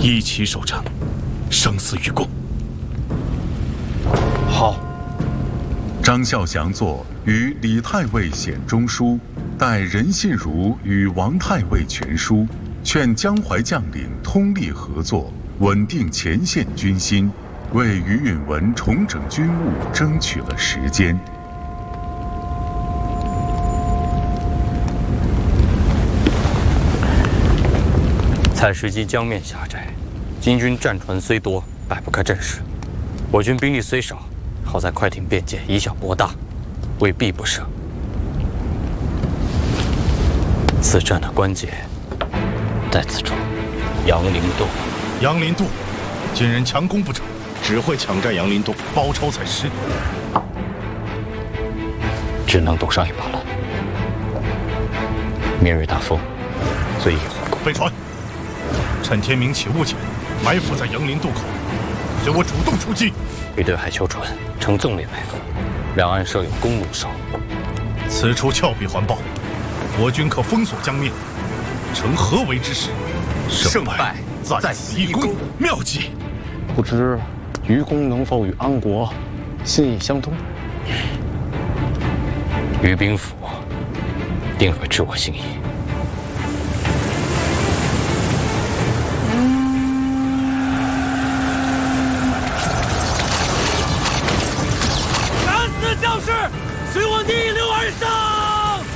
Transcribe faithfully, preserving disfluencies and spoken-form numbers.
一起守城，生死与共。 好。 张孝祥作与李太尉显中书，代任信如与王太尉全书，劝江淮将领通力合作，稳定前线军心，为于允文重整军务争取了时间。 采石矶江面狭窄，金军战船虽多，摆不开阵势；我军兵力虽少，好在快艇便捷，以小博大，未必不胜。此战的关键在此处，杨凌渡。 杨凌渡，军人强攻不成，只会抢占杨凌渡，包抄才是。 只能赌上一把了。明日大风，最易火。 备船。趁天明起雾前，埋伏在杨凌渡口，随我主动出击。 一队海丘船呈纵列埋伏，两岸设有公路哨。 此处峭壁环抱，我军可封锁江面，成合围之势。胜败在此一攻，妙计。 不知愚公能否与安国心意相通？ 于兵府定会知我心意。